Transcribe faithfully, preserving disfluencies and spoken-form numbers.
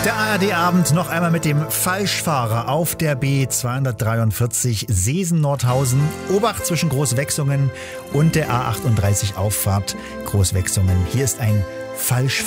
Der A R D-Abend noch einmal mit dem Falschfahrer auf der B zweihundertdreiundvierzig Seesen-Nordhausen. Obacht zwischen Großwechsungen und der A achtunddreißig Auffahrt Großwechsungen. Hier ist ein Falschfahrer.